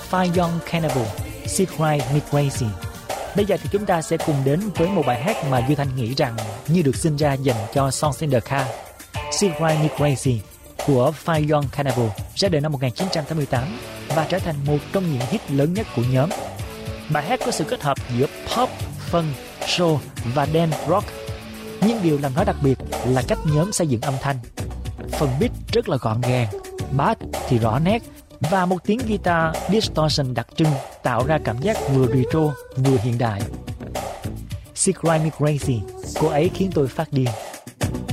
Five Young Cannibal, She Drive Me Crazy. Bây giờ thì chúng ta sẽ cùng đến với một bài hát mà Duy Thanh nghĩ rằng như được sinh ra dành cho Songs in the Car. She Drive Me Crazy của Five Young Cannibal ra đời năm 1988 và trở thành một trong những hit lớn nhất của nhóm. Bài hát có sự kết hợp giữa pop, funk, soul và dance rock. Nhưng điều làm nó đặc biệt là cách nhóm xây dựng âm thanh. Phần beat rất là gọn gàng, bass thì rõ nét và một tiếng guitar distortion đặc trưng tạo ra cảm giác vừa retro vừa hiện đại. She Drive Me Crazy, cô ấy khiến tôi phát điên.